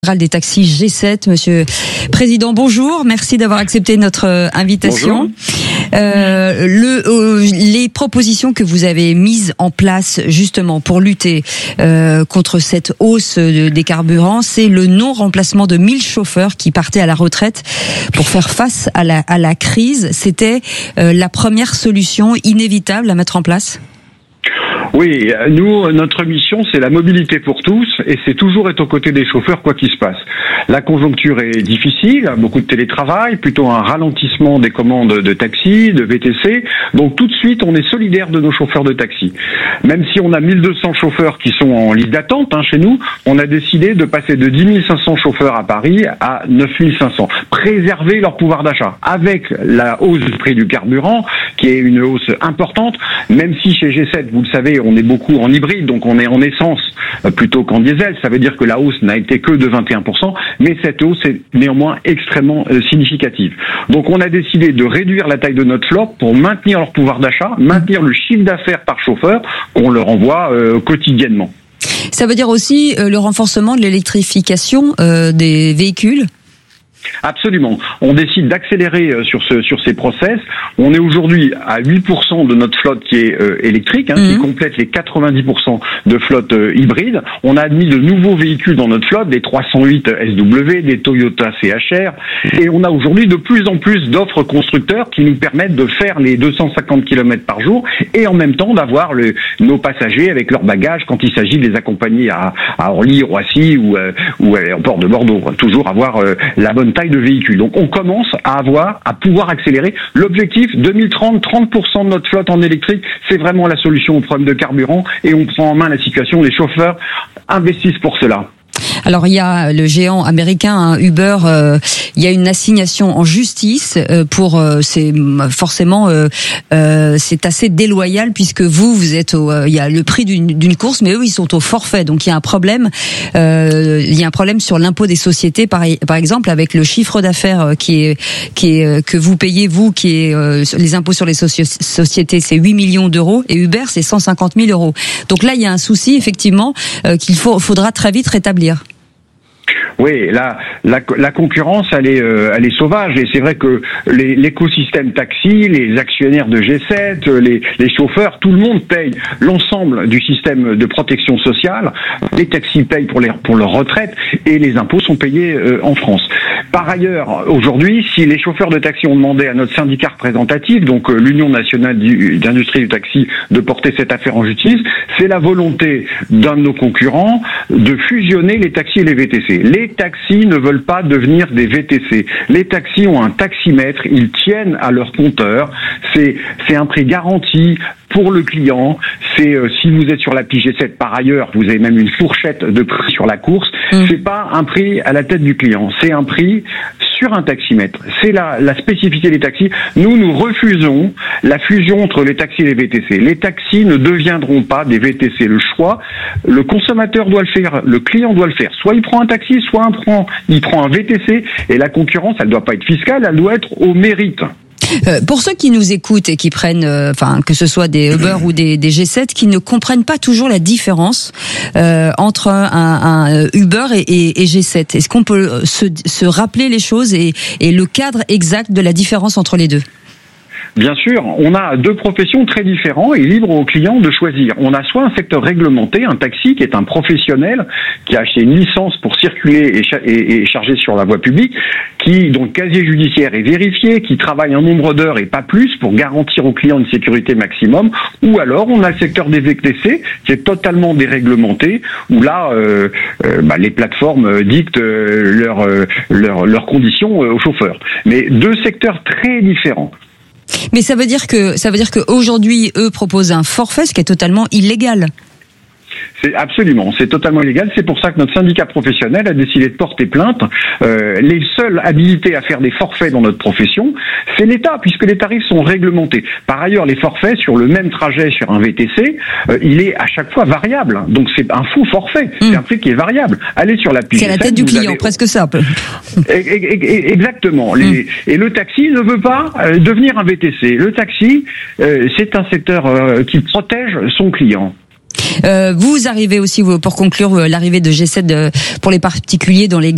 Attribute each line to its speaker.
Speaker 1: Des taxis G7, Monsieur Président, bonjour, merci d'avoir accepté notre invitation. Les propositions que vous avez mises en place justement pour lutter contre cette hausse des carburants, c'est le non-remplacement de 1000 chauffeurs qui partaient à la retraite pour faire face à la crise. C'était la première solution inévitable à mettre en place?
Speaker 2: Oui, nous, notre mission, c'est la mobilité pour tous, et c'est toujours être aux côtés des chauffeurs, quoi qu'il se passe. La conjoncture est difficile, beaucoup de télétravail, plutôt un ralentissement des commandes de taxi, de VTC, donc tout de suite, on est solidaire de nos chauffeurs de taxi. Même si on a 1200 chauffeurs qui sont en liste d'attente chez nous, on a décidé de passer de 10 500 chauffeurs à Paris à 9 500. Préserver leur pouvoir d'achat. Avec la hausse du prix du carburant, qui est une hausse importante, même si chez G7, vous le savez, on est beaucoup en hybride, donc on est en essence plutôt qu'en diesel. Ça veut dire que la hausse n'a été que de 21%, mais cette hausse est néanmoins extrêmement significative. Donc on a décidé de réduire la taille de notre flotte pour maintenir leur pouvoir d'achat, maintenir le chiffre d'affaires par chauffeur qu'on leur envoie quotidiennement.
Speaker 1: Ça veut dire aussi le renforcement de l'électrification des véhicules?
Speaker 2: Absolument. On décide d'accélérer sur ces process. On est aujourd'hui à 8% de notre flotte qui est électrique, qui complète les 90% de flotte hybride. On a admis de nouveaux véhicules dans notre flotte, des 308 SW, des Toyota CHR, et on a aujourd'hui de plus en plus d'offres constructeurs qui nous permettent de faire les 250 km par jour et en même temps d'avoir nos passagers avec leurs bagages quand il s'agit de les accompagner à Orly, Roissy ou à l'aéroport de Bordeaux. Toujours avoir la bonne taille de véhicules. Donc on commence à pouvoir accélérer. L'objectif 2030, 30% de notre flotte en électrique, c'est vraiment la solution au problème de carburant et on prend en main la situation. Les chauffeurs investissent pour cela.
Speaker 1: Alors il y a le géant américain Uber, il y a une assignation en justice pour c'est forcément c'est assez déloyal puisque vous êtes il y a le prix d'une course, mais eux ils sont au forfait, donc il y a un problème sur l'impôt des sociétés par exemple avec le chiffre d'affaires qui est que vous payez vous, qui est les impôts sur les sociétés, c'est 8 millions d'euros et Uber c'est 150 000 euros. Donc là il y a un souci effectivement qu'il faudra très vite rétablir.
Speaker 2: Oui, la concurrence, elle est sauvage, et c'est vrai que l'écosystème taxi, les actionnaires de G7, les chauffeurs, tout le monde paye l'ensemble du système de protection sociale. Les taxis payent pour leur retraite et les impôts sont payés en France. Par ailleurs, aujourd'hui, si les chauffeurs de taxi ont demandé à notre syndicat représentatif, donc l'Union nationale d'industrie du taxi, de porter cette affaire en justice, c'est la volonté d'un de nos concurrents de fusionner les taxis et les VTC. Les taxis ne veulent pas devenir des VTC. Les taxis ont un taximètre, ils tiennent à leur compteur. C'est un prix garanti pour le client. C'est si vous êtes sur l'appli G7 par ailleurs, vous avez même une fourchette de prix sur la course. C'est pas un prix à la tête du client, c'est un prix sur un taximètre. C'est la spécificité des taxis. Nous refusons la fusion entre les taxis et les VTC. Les taxis ne deviendront pas des VTC. Le choix, le consommateur doit le faire, le client doit le faire. Soit il prend un taxi, soit il prend un VTC, et la concurrence, elle doit pas être fiscale, elle doit être au mérite.
Speaker 1: Pour ceux qui nous écoutent et qui prennent, que ce soit des Uber ou des G7, qui ne comprennent pas toujours la différence entre un Uber et G7, est-ce qu'on peut se rappeler les choses et le cadre exact de la différence entre les deux?
Speaker 2: Bien sûr, on a deux professions très différentes et libre aux clients de choisir. On a soit un secteur réglementé, un taxi qui est un professionnel qui a acheté une licence pour circuler et charger sur la voie publique, dont le casier judiciaire est vérifié, qui travaille un nombre d'heures et pas plus pour garantir aux clients une sécurité maximum. Ou alors on a le secteur des VTC qui est totalement déréglementé, où là les plateformes dictent leurs conditions aux chauffeurs. Mais deux secteurs très différents.
Speaker 1: Mais ça veut dire que aujourd'hui eux proposent un forfait, ce qui est totalement illégal.
Speaker 2: C'est totalement illégal. C'est pour ça que notre syndicat professionnel a décidé de porter plainte. Les seuls habilités à faire des forfaits dans notre profession, c'est l'État, puisque les tarifs sont réglementés. Par ailleurs, les forfaits sur le même trajet sur un VTC, il est à chaque fois variable. Donc c'est un faux forfait. C'est un prix qui est variable. Allez sur l'appli.
Speaker 1: C'est à la tête du client, presque simple.
Speaker 2: Exactement. Et le taxi ne veut pas devenir un VTC. Le taxi, c'est un secteur qui protège son client.
Speaker 1: Vous arrivez aussi, pour conclure, l'arrivée de G7 pour les particuliers dans les